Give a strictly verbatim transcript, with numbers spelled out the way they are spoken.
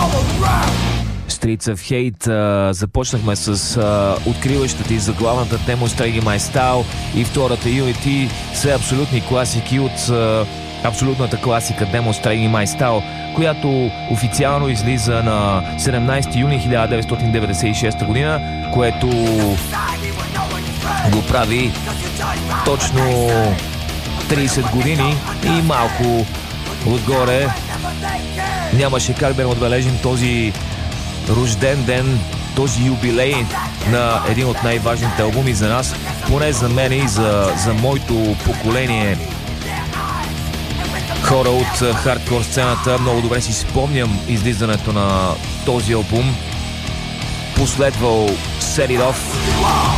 Streets of Hate. А, започнахме с а, откриващата и заглавната тема Straying My Style и втората Unity са абсолютни класики от а, абсолютната класика Demonstrating My Style, която официално излиза на седемнайсети юни хиляда деветстотин деветдесет и шеста година, което го прави точно трийсет години и малко отгоре. Нямаше как да не отбележим този рожден ден, този юбилей на един от най-важните албуми за нас, поне за мен и за, за моето поколение хора от хардкор сцената. Много добре си спомням излизането на този албум. Последвал Set It Off,